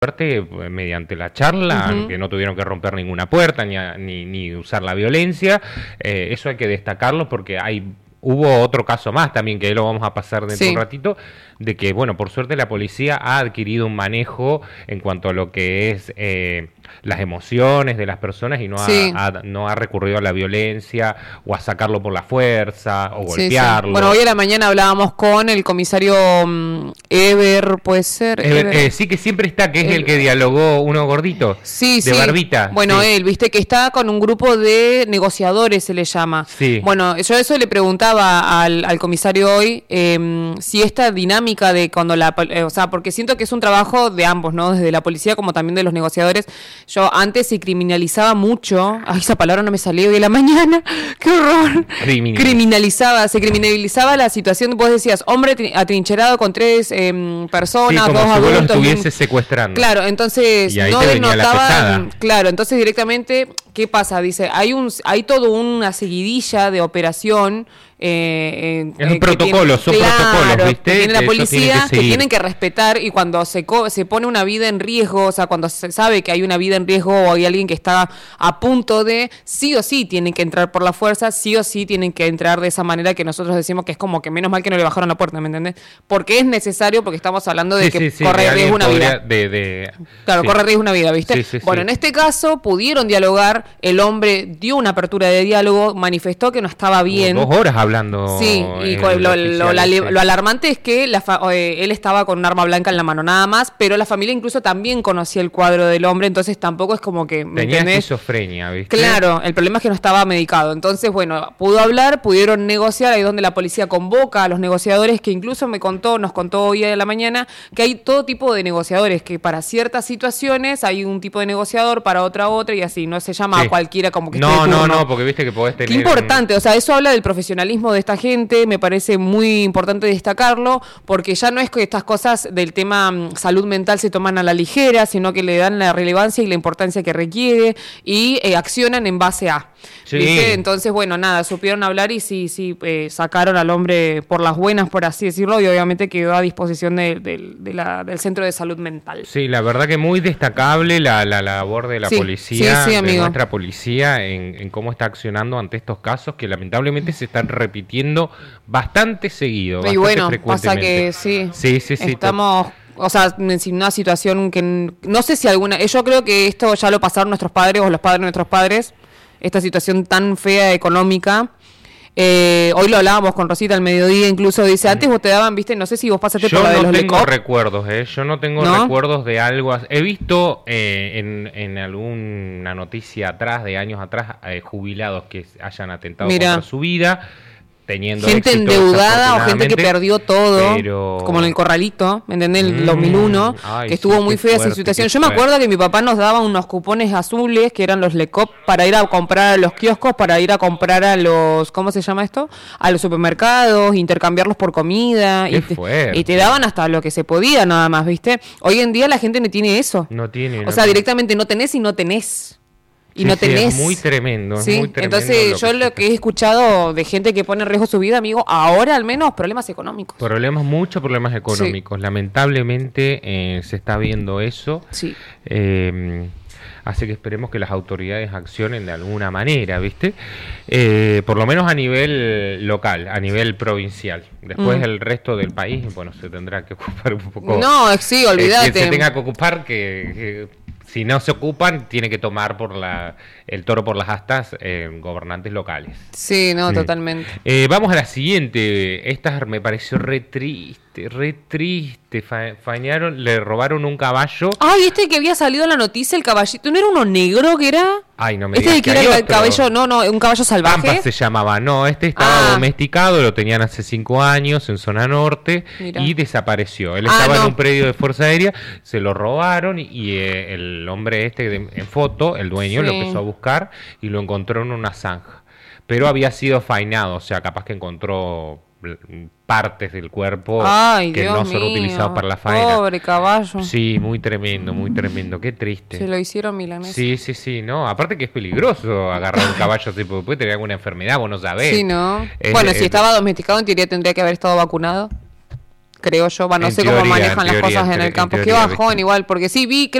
suerte mediante la charla, que no tuvieron que romper ninguna puerta ni usar la violencia. Eso hay que destacarlo porque hubo otro caso más también, que lo vamos a pasar dentro de un ratito, de que, bueno, por suerte la policía ha adquirido un manejo en cuanto a lo que es las emociones de las personas y no ha recurrido a la violencia o a sacarlo por la fuerza o golpearlo. Bueno, hoy a la mañana hablábamos con el comisario Eber, ¿puede ser? Sí, que siempre está, que es el que dialogó, uno gordito, de barbita. Bueno, él, viste, que está con un grupo de negociadores, se le llama. Sí. Bueno, yo eso le preguntaba al comisario hoy, si esta dinámica de cuando o sea, porque siento que es un trabajo de ambos, ¿no? Desde la policía como también de los negociadores. Yo antes se criminalizaba mucho, esa palabra no me salió hoy a la mañana, qué horror. Se criminalizaba la situación, vos decías, hombre atrincherado con 3 personas, como 2 si adultos. Vos lo estuviese secuestrando. Claclaro, entonces no denotaban, claro, entonces directamente, ¿qué pasa? Dice, hay todo una seguidilla de operación. Es un protocolo, son protocolos, ¿viste? Que tiene la policía, que tienen que respetar, y cuando se pone una vida en riesgo, o sea, cuando se sabe que hay una vida en riesgo o hay alguien que está a punto de, sí o sí tienen que entrar por la fuerza, sí o sí tienen que entrar de esa manera que nosotros decimos que es como que menos mal que no le bajaron la puerta, ¿me entendés? Porque es necesario, porque estamos hablando de que corre riesgo una vida. Corre riesgo una vida, ¿viste? En este caso pudieron dialogar, el hombre dio una apertura de diálogo, manifestó que no estaba bien. 2 horas hablando. Sí, y lo alarmante es que él estaba con un arma blanca en la mano nada más, pero la familia incluso también conocía el cuadro del hombre, entonces tampoco es como que... Tenía esquizofrenia, ¿viste? Claro, el problema es que no estaba medicado. Entonces, bueno, pudo hablar, pudieron negociar, ahí donde la policía convoca a los negociadores, que incluso nos contó hoy a la mañana, que hay todo tipo de negociadores, que para ciertas situaciones hay un tipo de negociador, para otra, y así, no se llama a cualquiera como que esté de turno. No, porque viste que podés tener... Qué importante, o sea, eso habla del profesionalismo de esta gente, me parece muy importante destacarlo, porque ya no es que estas cosas del tema salud mental se toman a la ligera, sino que le dan la relevancia y la importancia que requiere y accionan en base a. ¿Viste? Entonces, bueno, nada, supieron hablar y sacaron al hombre por las buenas, por así decirlo, y obviamente quedó a disposición del Centro de Salud Mental. Sí, la verdad que muy destacable la labor de la policía, de nuestra policía, en cómo está accionando ante estos casos que lamentablemente se están repitiendo bastante seguido, y bueno, pasa que estamos... O sea, en una situación que no sé si yo creo que esto ya lo pasaron nuestros padres o los padres de nuestros padres, esta situación tan fea económica. Hoy lo hablábamos con Rosita al mediodía, incluso dice, antes vos te daban, viste, no sé si vos pasaste por la de los Lecop. Yo no tengo recuerdos de algo. He visto en alguna noticia atrás, de años atrás, jubilados que hayan atentado contra su vida, teniendo gente éxito, endeudada o gente que perdió todo, como en el Corralito, ¿me entendés? En el 2001, que estuvo muy fea esa situación. Yo me acuerdo que mi papá nos daba unos cupones azules, que eran los Lecop, para ir a comprar a los kioscos, para ir a comprar a los, ¿cómo se llama esto? A los supermercados, intercambiarlos por comida, y te daban hasta lo que se podía nada más, ¿viste? Hoy en día la gente no tiene eso. Directamente no tenés y no tenés. Y no tenés. Es muy tremendo. Entonces yo lo que he escuchado de gente que pone en riesgo su vida, amigo, ahora al menos problemas económicos. Muchos problemas económicos. Lamentablemente se está viendo eso. Sí. Así que esperemos que las autoridades accionen de alguna manera, ¿viste? Por lo menos a nivel local, a nivel provincial. Después el resto del país, bueno, se tendrá que ocupar un poco. No, sí, olvídate. Que se tenga que ocupar, que si no se ocupan, tiene que tomar el toro por las astas gobernantes locales. Sí, totalmente. Vamos a la siguiente. Esta me pareció re triste. Fañaron, le robaron un caballo. Ay, que había salido en la noticia, el caballito. ¿No era uno negro que era? Ay, no me digas que era el caballo, un caballo salvaje. Pampa se llamaba, estaba domesticado, lo tenían hace 5 años en zona norte. Mirá. Y desapareció. Él estaba en un predio de Fuerza Aérea, se lo robaron y el hombre en foto, el dueño, lo empezó a buscar y lo encontró en una zanja. Pero había sido fainado, o sea, capaz que encontró partes del cuerpo que no son utilizados para la faena. Pobre caballo. Sí, muy tremendo, qué triste. Se lo hicieron milanesa. Sí, aparte que es peligroso agarrar un caballo así, porque puede tener alguna enfermedad, vos no sabés. Sí, ¿no? Si estaba domesticado, en teoría tendría que haber estado vacunado. creo yo. No sé cómo manejan las cosas en el campo. Qué bajón igual, porque sí vi,